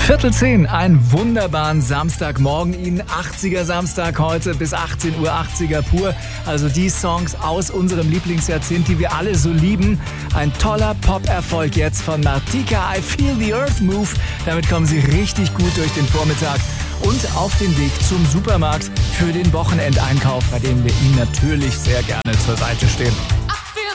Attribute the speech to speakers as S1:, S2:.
S1: 9:15, einen wunderbaren Samstagmorgen Ihnen. 80er Samstag heute bis 18 Uhr, 80er pur. Also die Songs aus unserem Lieblingsjahrzehnt, die wir alle so lieben. Ein toller Pop-Erfolg jetzt von Martika, I Feel the Earth Move. Damit kommen Sie richtig gut durch den Vormittag und auf den Weg zum Supermarkt für den Wochenendeinkauf, bei dem wir Ihnen natürlich sehr gerne zur Seite stehen.